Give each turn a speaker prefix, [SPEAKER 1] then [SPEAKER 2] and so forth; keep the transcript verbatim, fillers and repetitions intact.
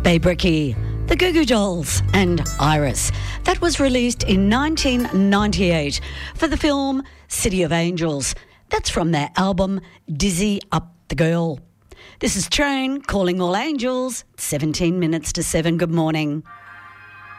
[SPEAKER 1] Bricky, the Goo Goo Dolls and Iris. That was released in nineteen ninety-eight for the film City of Angels. That's from their album Dizzy Up the Girl. This is Train calling all angels, seventeen minutes to seven. Good morning.